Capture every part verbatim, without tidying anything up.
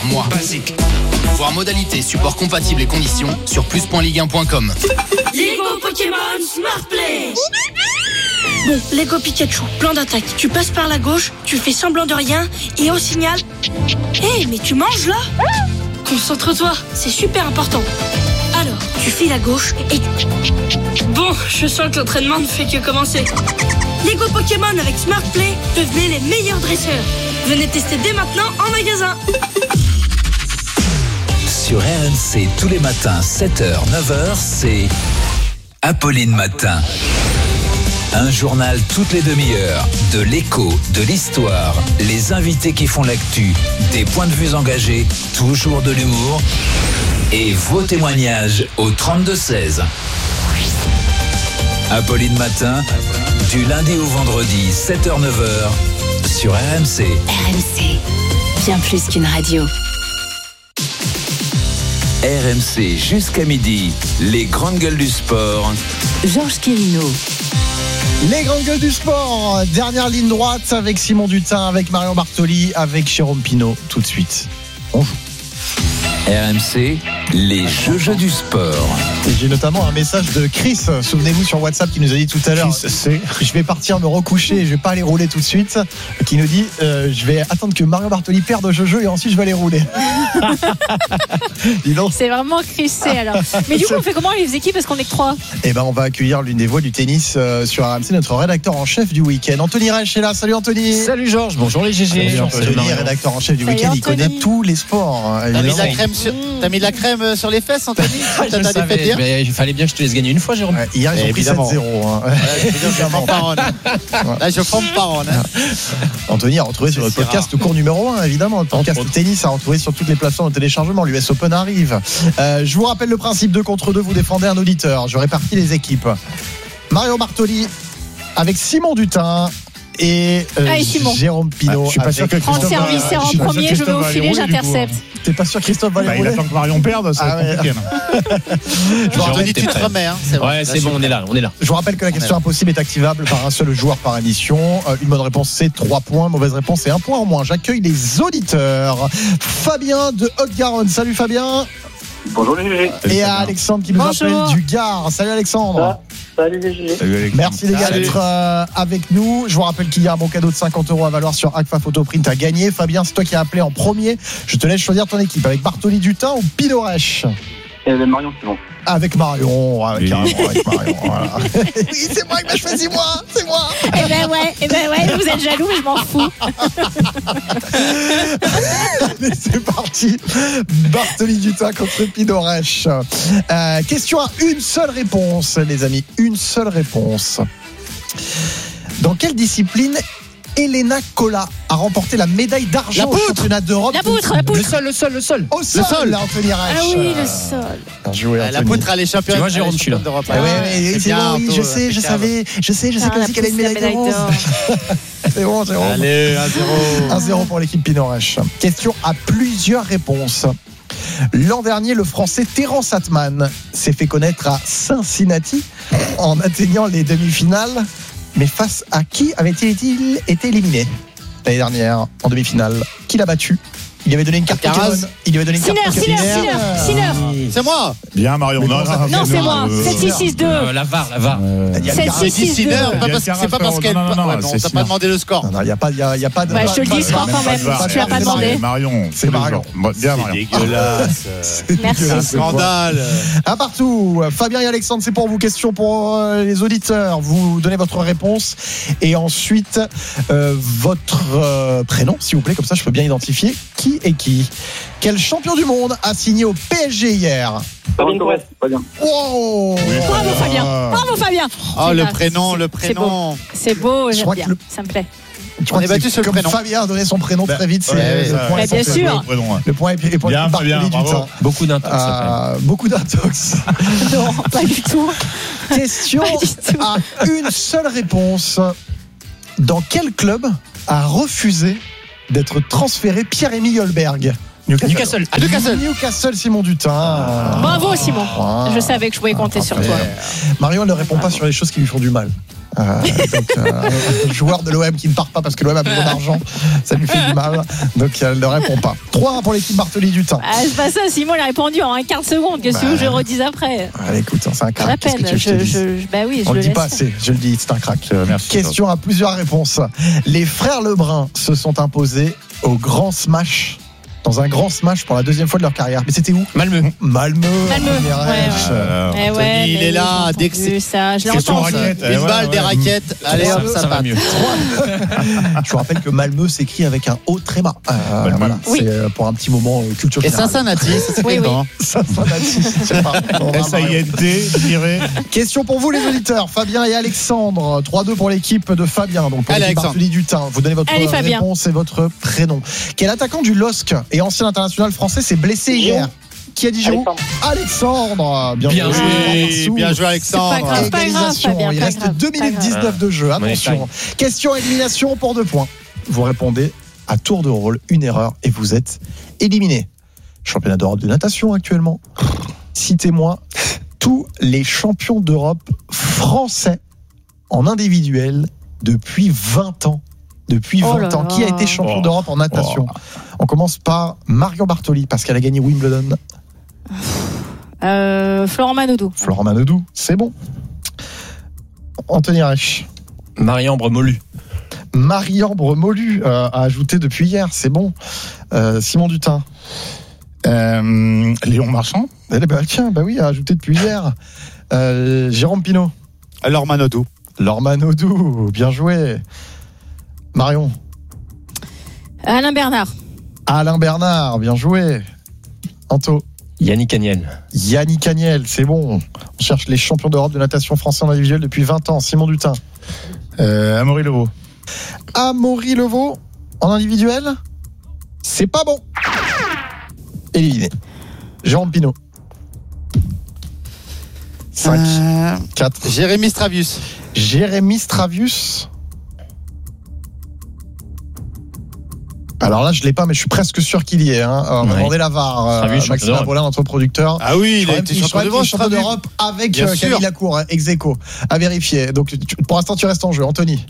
mois. Basique. Voir modalités, support compatible et conditions sur plus point ligue un point com. Lego Pokémon Smart Play. Bon, Lego Pikachu, plan d'attaque. Tu passes par la gauche, tu fais semblant de rien et au signal... Hé, hey, mais tu manges là? Concentre-toi, c'est super important. Alors, tu files à gauche et... Bon, je sens que l'entraînement ne fait que commencer. Lego Pokémon avec Smart Play, devenez les meilleurs dresseurs. Venez tester dès maintenant en magasin. Sur R M C, tous les matins, sept heures, neuf heures, c'est Apolline Matin. Un journal toutes les demi-heures, de l'écho, de l'histoire, les invités qui font l'actu, des points de vue engagés, toujours de l'humour et vos témoignages au trente-deux seize. Apolline Matin, du lundi au vendredi, sept heures neuf heures, sur R M C. R M C, bien plus qu'une radio. R M C jusqu'à midi, les grandes gueules du sport. Georges Quirino. Les grandes gueules du sport, dernière ligne droite avec Simon Dutin, avec Marion Bartoli, avec Jérôme Pinault. Tout de suite, on joue. R M C, les jeux jeux du sport. Et j'ai notamment un message de Chris, souvenez-vous sur WhatsApp, qui nous a dit tout à l'heure, c'est, je vais partir me recoucher, je vais pas aller rouler tout de suite, qui nous dit euh, je vais attendre que Marion Bartoli perde au jeu et ensuite je vais aller rouler. Dis donc. C'est vraiment Chris C alors. Mais du coup on fait comment les équipes parce qu'on est que trois? Eh ben on va accueillir l'une des voix du tennis euh, sur R M C, notre rédacteur en chef du week-end, Anthony Reich est là. Salut Anthony. Salut Georges, bonjour les G G. Salut Anthony, Anthony rédacteur en chef du Salut week-end, il Anthony. connaît tous les sports. T'as mis, de la crème sur, t'as mis de la crème sur les fesses, Anthony? T'as des fêtes dire mais il fallait bien que je te laisse gagner une fois, Jérôme. Ouais, hier ils ont pris sept zéro. Hein. Ouais, je prends parole. Là je prends parole. Hein. Anthony a retrouvé sur le podcast cours numéro un, évidemment. Le podcast tennis a retrouvé sur toutes les plateformes de téléchargement. L'U S Open arrive. Euh, je vous rappelle le principe deux contre deux. Vous défendez un auditeur. Je répartis les équipes. Mario Bartoli avec Simon Dutin et, euh, Allez, Simon. Jérôme Pinault. Ah, je suis pas avec... sûr que Prends le Christophe service va... en je premier, je vais au filet, rouler, j'intercepte. T'es pas sûr que Christophe va aller bah, rouler? Il attend que Marion perde, ça va ah, être ouais. compliqué. Anthony, tu te remets, hein, c'est vrai. Ouais, c'est bon, on est là, on est là. Je vous rappelle que la question impossible est activable par un seul joueur par émission. Euh, une bonne réponse, c'est trois points. Mauvaise réponse, c'est un point en moins. J'accueille les auditeurs. Fabien de Haute-Garonne. Salut Fabien. Bonjour les G G. Et à Alexandre qui nous Bonjour. appelle du Gard. Salut Alexandre. Ah, salut les G G. Merci les gars Salut. d'être euh, avec nous. Je vous rappelle qu'il y a un bon cadeau de cinquante euros à valoir sur Agfa Photoprint à gagner. Fabien, c'est toi qui as appelé en premier. Je te laisse choisir ton équipe avec Bartoli Dutin ou Pinault Reich. Et Marion, c'est bon. Avec Marion, avec, Oui. carrément, avec Marion. Voilà. Oui, c'est moi qui m'a choisi, moi. C'est moi. Eh ben ouais, eh ben ouais, vous êtes jaloux, mais je m'en fous. Allez, c'est parti. Bartoli Dutin contre Pinault Reich. Euh, question à une seule réponse, les amis. Une seule réponse. Dans quelle discipline Elena Cola a remporté la médaille d'argent La au poutre. championnat d'Europe? La poutre, la poutre. Le sol, le sol, le sol. Au sol, Le sol. Anthony Reich. Ah oui, le sol. Bien joué, La Anthony. poutre, elle est championne. Tu vois, Jérôme, elle est je suis là. championne d'Europe. Ah ouais, Ah, mais c'est c'est bien, bon, oui, Anto, je sais, je impeccable. savais, je sais, je sais Ah, comme la si qu'elle a une poutre, la médaille médaille d'or. C'est bon, Jérôme. Allez, un zéro. un zéro pour l'équipe Pinault Reich. Question à plusieurs réponses. L'an dernier, le Français Terence Atman s'est fait connaître à Cincinnati en atteignant les demi-finales. Mais face à qui avait-il été éliminé l'année dernière en demi-finale? Qui l'a battu? Il lui avait donné une carte Alcaraz. Pokémon. Il lui avait donné une Sinner, carte Sinner, Pokémon. Sinner, Sinner. C'est moi. Bien, Marion. Mais comment ça- Non, c'est moi. euh, sept six six deux. Euh, la V A R, la V A R. Il y a sept une six carte- six Sinner, deux. pas parce- c'est pas parce qu'elle. Non, non, non, Ouais, bon, c'est on t'a pas Sinner. demandé le score. Non, non, il n'y a pas, il y a, il y a pas de. Bah, je te le dis, pas- score pas- quand pas- même, pas- si tu l'as pas pas- demandé. Marion, C'est Marion. Bon, bien, Marion. Dégueulasse. Merci. dégueulasse. Scandale. Un partout. Fabien et Alexandre, c'est pour vous. Question pour euh, les auditeurs. Vous donnez votre réponse et ensuite euh, votre euh, prénom, s'il vous plaît. Comme ça, je peux bien identifier qui est qui. Quel champion du monde a signé au P S G hier? Fabien Torres, pas bien. Wow. Bravo Fabien, bravo Fabien. Oh, C'est le là, prénom, c'est- le c'est beau. prénom. C'est beau, Je j'aime crois bien, que le- ça me plaît. Je crois On est que battu c'est sur le comme prénom. Fabien a donné son prénom très vite. C'est ouais, le ouais, point ouais. est Bien pour- sûr. Le point est pour Bien, l'équipe Fabien, Bartoli bravo. Dutin. Beaucoup d'intox, ça Euh, beaucoup d'intox. Non, pas du tout. Question Pas du tout. à une seule réponse. Dans quel club a refusé d'être transféré Pierre-Emile Holberg? Newcastle. À Newcastle. Newcastle, Simon Dutin. Bravo Simon. Ah. Je savais que je pouvais compter sur toi. Marion, elle ne répond pas sur les choses qui lui font du mal. Euh, donc, euh, un joueur de l'O M qui ne part pas parce que l'O M a besoin d'argent, ça lui fait du mal. Donc, elle ne répond pas. trois un pour l'équipe Bartoli du temps. Ah, c'est pas ça, Simon il a répondu en un quart de seconde. Qu'est-ce que Bah, tu veux que je redise après? Allez, écoute, c'est un À crack. Qu'est-ce que peine. tu veux que je te Je, dise je, bah oui, je On le le dit laisse. pas assez, je le dis, c'est un crack. Euh, merci. Question à plusieurs réponses. Les frères Lebrun se sont imposés au grand smash. Dans un grand smash pour la deuxième fois de leur carrière. Mais c'était où? Malmö. Malmö. Malmö, Anthony ouais, Reich. ouais. Euh, Eh ouais, il mais est là, j'ai entendu dès que c'est- ça, je l'ai Question entendu. raquette. Une Eh ouais, balle, ouais. des raquettes. Allez Ça, hop, Ça, ça, ça va part. mieux. Je vous rappelle que Malmö s'écrit avec un O tréma. Euh, Malmö. voilà, Oui. c'est euh, pour un petit moment euh, culture Et générale. Cincinnati, ça s'écrit Oui, oui. comment? Cincinnati, je sais pas. On va S A I N T, tiré. Question pour vous les auditeurs, Fabien et Alexandre. trois deux pour l'équipe de Fabien. Donc pour Allez, l'équipe Alexandre. Bartoli du Thym. Vous donnez votre Allez, Fabien. réponse et votre prénom. Quel attaquant du L O S C et ancien international français s'est blessé hier? Qui a dit Giroud? Alexandre. Bien, Bien joué. Oui, Marceau. bien joué C'est pas Alexandre. grave. Pas Égalisation. Fabien, Il pas reste grave, deux pas minutes grave. dix-neuf de jeu. Money Attention. Question élimination pour deux points. Vous répondez à tour de rôle, une erreur et vous êtes éliminé. Championnat d'Europe de natation actuellement. Citez-moi tous les champions d'Europe français en individuel depuis vingt ans. Depuis Oh vingt là ans. là. Qui a été champion Oh. d'Europe en natation? On commence par Marion Bartoli parce qu'elle a gagné Wimbledon. Euh, Florent Manodou. Florent Manodou, c'est bon. Anthony Reich. Marie-Ambre Molu. Marie-Ambre Molu euh, a ajouté depuis hier, c'est bon. Euh, Simon Dutin. Euh, Léon Marchand. Eh ben, tiens, bah oui, a ajouté depuis hier. Euh, Jérôme Pinault. Alors Manodou. Laure Manodou, bien joué. Marion. Alain Bernard. Alain Bernard, bien joué. Anto. Yannick Agnel. Yannick Agnel, c'est bon. On cherche les champions d'Europe de natation français en individuel depuis vingt ans. Simon Dutin. Euh, Amaury Levaux. Amaury Levaux, en individuel, c'est pas bon. Éliminé. Jérôme Pinault. cinq, Euh, quatre. Jérémy Stravius. Jérémy Stravius. Alors là, je l'ai pas, mais je suis presque sûr qu'il y est. Hein. On va Ouais. demander la V A R. euh, Stravius, champion Maxime d'Europe. Abolin, notre producteur. Ah oui, il Je a crois été même- je champion crois même d'Europe. qu'il est champion d'Europe avec Bien euh, sûr. Camille Lacour, hein, ex aequo, à vérifier. Donc tu- pour l'instant, tu restes en jeu. Anthony.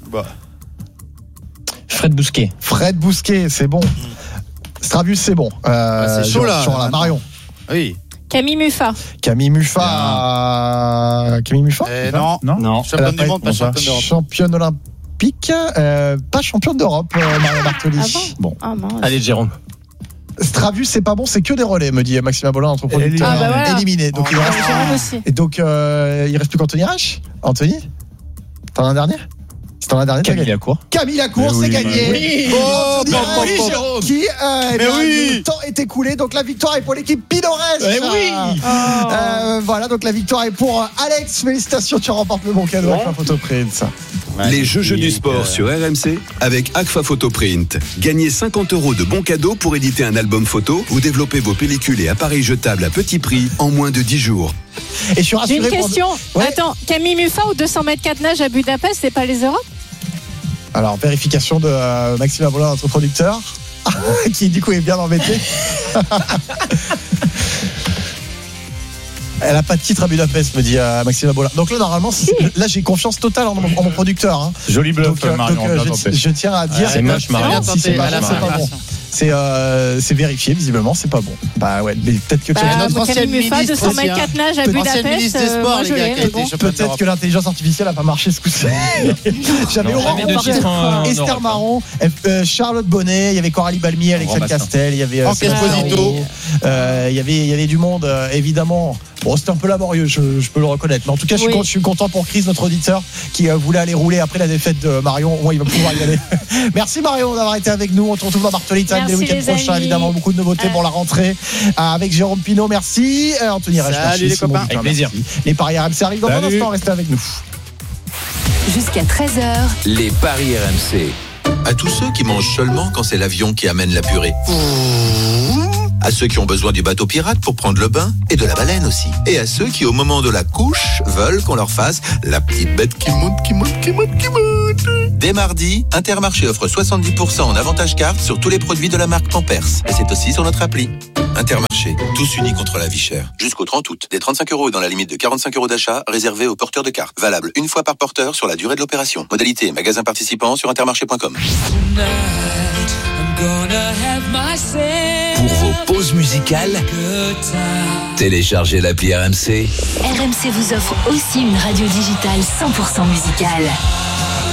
Fred Bousquet. Fred Bousquet, c'est bon. Stravius, c'est bon. Euh, Ah, c'est chaud, là. sur la Marion. Oui. Camille Muffat. Camille Muffat. Camille Muffat. Eh non. Non. Non. Elle a Championne pas du monde, pas été- championne d'Europe. Championne olympique, euh, pas championne d'Europe, euh, Marion Bartoli. Ah bon bon. Ah mince. Allez, Jérôme. Stravius, c'est pas bon, c'est que des relais, me dit Maxime Abolin, notre producteur. Ah, bah voilà. Éliminé. Donc il Ah, reste, Jérôme aussi. et donc euh, il reste plus qu'Anthony Reich. Anthony, t'en as un dernier? Si t'en as un dernier, t'as Camille gagné. Lacour. Camille Lacour, Mais c'est oui, gagné. oui. Oh, Oui, Anthony oui, Reich, Jérôme. qui, euh, eh Mais bien, oui. le temps est écoulé, donc la victoire est pour l'équipe Pinoresque. Eh oui. Oh. Euh, voilà, donc la victoire est pour euh, Alex. Félicitations, tu remportes le bon cadeau avec la photo print. Les jeux jeux du sport sur R M C avec Agfa Photoprint. Gagnez cinquante euros de bons cadeaux pour éditer un album photo ou développer vos pellicules et appareils jetables à petit prix en moins de dix jours. Et je suis J'ai rassuré une pour- question. Ouais. Attends, Camille Muffat au deux cents mètres quatre nage à Budapest, c'est pas les Europes? Alors, vérification de euh, Maxime Abolin, notre producteur, qui du coup est bien embêté. Elle a pas de titre à Budapest, me dit euh, Maxime Abolin. Donc là, normalement, c'est- là, j'ai confiance totale en mon, en mon producteur. Hein. Joli bluff, Donc, euh, Marion. donc, euh, bien je, tenté. je tiens à dire, c'est moche, Marion. Non, Bien si c'est tenté, pas, à la bon, c'est fin. pas bon. C'est euh, c'est vérifié, visiblement, c'est pas bon. Bah ouais, mais peut-être que tu Bah, as- notre moi, ancienne Camille Muffat, ministre deux cents mètres aussi, hein. quatre nage à Ancienne Budapest. ministre des euh, Sports, moi, les je gars, l'ai, qui a mais été bon. championne peut-être d'Europe. que l'intelligence artificielle a pas marché ce coup-ci. J'avais Non, Aurore jamais de Berger, titre en- en Esther Europe, hein. Marron, euh, Charlotte Bonnet, il y avait Coralie Balmy, Alexandre bassin. Castel, il y avait euh, Franck Sébastien Esposito. Roux, euh, il y avait il y avait du monde euh, évidemment. Bon, c'était un peu laborieux, je, je peux le reconnaître. Mais en tout cas, je suis, Oui. con- je suis content pour Chris, notre auditeur, qui euh, voulait aller rouler après la défaite de Marion. Au moins, il va pouvoir y aller. Merci Marion d'avoir été avec nous. On se retrouve dans Bartoli Time dès le Merci, week-end les prochain. amis. Évidemment, beaucoup de nouveautés Euh. pour la rentrée euh, avec Jérôme Pinault. Merci. Euh, Anthony Reich, Salut, merci. les Simon copains. Dutin, Avec plaisir. merci. Les paris R M C arrivent dans un Salut. instant. Restez avec nous. Jusqu'à treize heures, Les paris R M C. À tous ceux qui mangent seulement quand c'est l'avion qui amène la purée. À ceux qui ont besoin du bateau pirate pour prendre le bain et de la baleine aussi. Et à ceux qui, au moment de la couche, veulent qu'on leur fasse la petite bête qui monte, qui monte, qui monte, qui monte. Dès mardi, Intermarché offre soixante-dix pour cent en avantage carte sur tous les produits de la marque Pampers. Et c'est aussi sur notre appli. Intermarché, tous unis contre la vie chère. Jusqu'au trente août, des trente-cinq euros dans la limite de quarante-cinq euros d'achat réservés aux porteurs de carte. Valable une fois par porteur sur la durée de l'opération. Modalité magasin participant sur intermarché point com. Pour vos pauses musicales, téléchargez l'appli R M C. R M C vous offre aussi une radio digitale cent pour cent musicale.